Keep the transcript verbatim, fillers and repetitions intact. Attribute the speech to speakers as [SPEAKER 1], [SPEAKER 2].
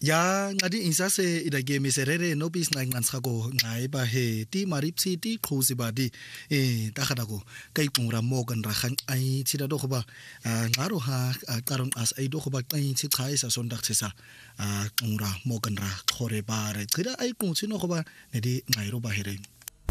[SPEAKER 1] Ya ngadi insase idage miserere no bis nang ngantsako ngai ba he ti maripsi ti khosi ba di e ta khada ko kai pungra mogan ra khan ai chida do khoba ngaro ha karong as ai do khoba kai chi khai sa sondak chesa pungra mogan ra khore ba re chida ai kung chino khoba ne di ngai ro ba here